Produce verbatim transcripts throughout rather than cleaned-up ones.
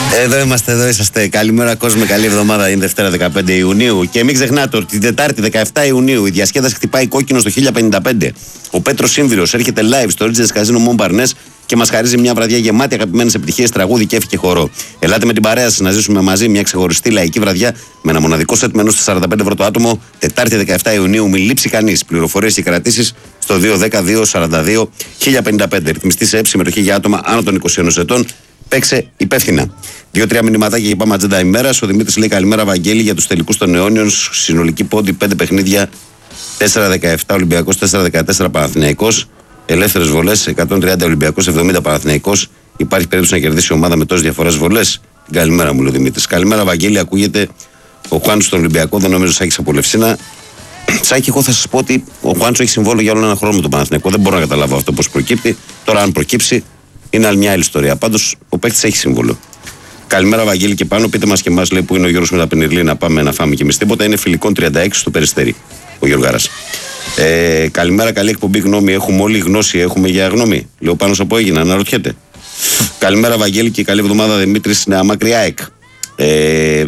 Εδώ είμαστε, εδώ είσαστε. Καλημέρα, κόσμο. Καλή εβδομάδα. Είναι Δευτέρα δεκαπέντε Ιουνίου. Και μην ξεχνάτε ότι την Τετάρτη δεκαεφτά Ιουνίου η διασκέδαση χτυπάει κόκκινο στο χίλια πενήντα πέντε. Ο Πέτρος Σύμβυρος έρχεται live στο Regis Casino Montparnasse και μας χαρίζει μια βραδιά γεμάτη αγαπημένες επιτυχίες, τραγούδι, κέφι και χορό. Ελάτε με την παρέα σας να ζήσουμε μαζί μια ξεχωριστή λαϊκή βραδιά με ένα μοναδικό σετ μενού στα σαράντα πέντε ευρώ το άτομο. Τετάρτη δεκαεφτά Ιουνίου, μην λείψει κανείς. Πληροφορίες και κρατήσεις στο δύο ένα μηδέν δύο σαράντα δύο χίλια πενήντα πέντε. Ρυθμιστή σε έψη συμμετοχή για άτομα άνω των είκοσι ενός ετών. Παίξε υπεύθυνα. Δύο-τρία μηνυματάκια και πάμε ατζέντα ημέρα. Ο Δημήτρης λέει: καλημέρα, Βαγγέλη, για τους τελικούς των αιώνιων. Συνολική πόντι πέντε παιχνίδια. τέσσερα δεκαεπτά Ολυμπιακός, τέσσερα δεκατέσσερα Παναθηναϊκός. Ελεύθερες βολές εκατόν τριάντα Ολυμπιακός, εβδομήντα Παναθηναϊκός. Υπάρχει περίπτωση να κερδίσει η ομάδα με τόσες διαφορές βολές. Καλημέρα, μου λέει ο Δημήτρης. Καλημέρα, Βαγγέλη. Ακούγεται ο Χουάντσο στον Ολυμπιακό. Δεν νομίζω ότι έχει από Λευσίνα. Σάκη, εγώ θα σας πω ότι ο Χουάντσο έχει συμβόλαιο για όλο ένα χρόνο με τον Παναθηναϊκό. Δεν μπορώ να καταλάβω αυτό πώς προκύπτει. Τώρα, αν προκύψει, είναι άλλη μια άλλη ιστορία. Πάντως, ο παίκτης έχει συμβόλαιο. Καλημέρα, Βαγγέλη, και πάνω. Πείτε μας και εμάς, λέει, που είναι ο Γιώργος με τα Πενιρλή, να πάμε να φάμε και εμείς τίποτα. Είναι φιλικών τριάντα έξι στο Περιστέρι, ο Γιώργαρας. Ε, καλημέρα, καλή εκπομπή. Γνώμη έχουμε όλοι, γνώση έχουμε για γνώμη. Λέω πάνω από έγινα, αναρωτιέται. Καλημέρα, Βαγγέλη, και καλή εβδομάδα, Δημήτρης Νέα Μακριά εκ. Ε,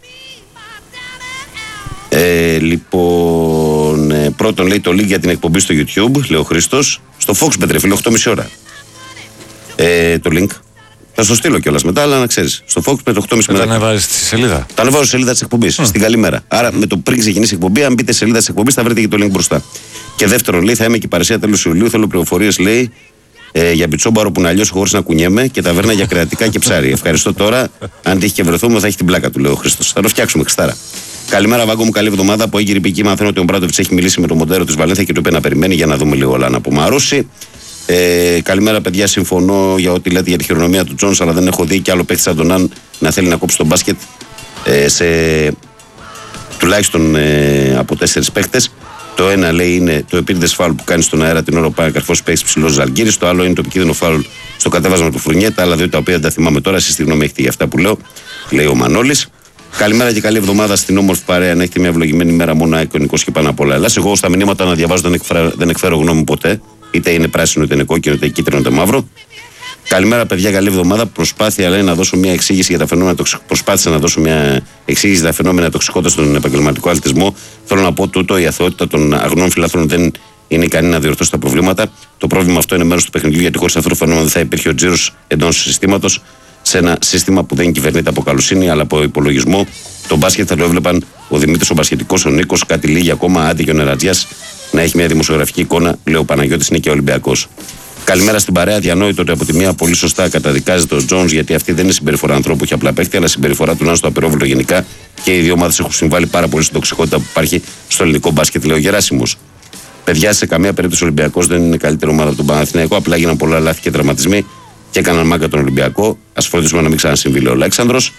ε, λοιπόν, ε, πρώτον λέει το link για την εκπομπή στο YouTube, λέει ο Χρήστος. Στο Fox, πέτρε φίλε, οκτώ και μισή ώρα. Ε, το link. Θα στο στείλω κιόλας μετά, αλλά να ξέρεις. Στο Fox με το οκτώ και μισή μετά. Τα ανεβάζεις στη σελίδα. Τα ανεβάζω στη σελίδα της εκπομπής. Mm. Στην καλημέρα. Άρα με το πριν ξεκινήσει η εκπομπή, αν μπείτε στη σελίδα της εκπομπής, θα βρείτε και το link μπροστά. Και δεύτερον, λέει, θα είμαι και η παρουσία τέλος Ιουλίου. Θέλω πληροφορίες, λέει, ε, για πιτσόμπαρο που να λιώσει χωρίς να κουνιέμαι και ταβέρνα για κρεατικά και ψάρι. Ευχαριστώ τώρα. Αν τύχει και βρεθούμε, θα έχει την πλάκα του, λέει ο Χρήστος. Θα το φτιάξουμε, Χριστάρα. Καλημέρα, Βάγκο μου, καλή εβδομάδα. Από Αίγυρη Πική μαθαίνω ότι ο Μπράντοβιτς έχει μιλήσει με τον Μοντέρο της Βαλένθια και του είπε να περιμένει για να δούμε λίγο όλα από Μαρούση. Ε, καλημέρα, παιδιά. Συμφωνώ για ό,τι λέτε για τη χειρονομία του Τζόνς, αλλά δεν έχω δει κι άλλο παίχτη σαν τον Αν να θέλει να κόψει τον μπάσκετ ε, σε τουλάχιστον ε, από τέσσερις παίχτες. Το ένα, λέει, είναι το επίτηδες φάουλ που κάνει στον αέρα την ώρα που πάει καρφός παίχτη ψηλός Ζαλγκύρης. Το άλλο είναι το επικίνδυνο φάουλ στο κατέβασμα του Φουρνιέτα. Αλλά δύο τα οποία δεν τα θυμάμαι τώρα. Εσείς τη γνώμη έχετε για αυτά που λέω, λέει ο Μανώλης. Καλημέρα και καλή εβδομάδα στην όμορφη παρέα. Να έχετε μια ευλογημένη μέρα, μόνο αικονικός και πάνω απ' όλα. Ελλάς. Εγώ στα μηνύματα να διαβάζω δεν εκφρά, δεν εκφέρω γνώμη ποτέ. Είτε είναι πράσινο, είτε είναι κόκκινο, είτε κίτρινο, είτε μαύρο. Καλημέρα, παιδιά. Καλή εβδομάδα. Προσπάθεια, λέει, να δώσω μια εξήγηση για τα φαινόμενα τοξικ... Προσπάθησα να δώσω μια εξήγηση για τα φαινόμενα τοξικότητας στον επαγγελματικό αθλητισμό. Θέλω να πω τούτο: η αθωότητα των αγνών φιλάθλων δεν είναι ικανή να διορθώσει τα προβλήματα. Το πρόβλημα αυτό είναι μέρος του παιχνιδιού, γιατί χωρίς αυτό το φαινόμενο δεν θα υπήρχε ο τζίρος εντός συστήματος. Σε ένα σύστημα που δεν κυβερνείται από καλοσύνη αλλά από υπολογισμό. Το μπάσκετ θα το έβλεπαν ο Δημήτρης, ο Μπασκετικός, ο Νίκος, κάτι λίγοι ακόμα, άντι και ο Νερατζιάς να έχει μια δημοσιογραφική εικόνα. Λέω ο Παναγιώτης είναι και Ολυμπιακός. Καλημέρα στην παρέα. Διανόητο ότι από τη μία πολύ σωστά καταδικάζεται ο Τζόνς, γιατί αυτή δεν είναι συμπεριφορά ανθρώπου που έχει απλά παίχτη, αλλά συμπεριφορά του να στο απειρόβλητο γενικά. Και οι δύο ομάδες έχουν συμβάλει πάρα πολύ στην τοξικότητα που υπάρχει στο ελληνικό μπάσκετ, λέει ο Γεράσιμος. Παιδιά, σε καμία περίπτωση ο Ολυμπιακός δεν είναι καλύτερη ομάδα από τον Παναθηναϊκό. Απλά έγιναν πολλά λάθη και τραυματισμοί και έκαναν μάγκα τον Ολυμπιακό. Ας φροντίσουμε να μην ξανασυμβεί, λέει ο Αλέξανδρος.